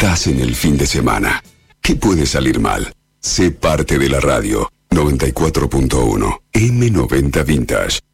Estás en el fin de semana. ¿Qué puede salir mal? Sé parte de la radio. 94.1 M90 Vintage.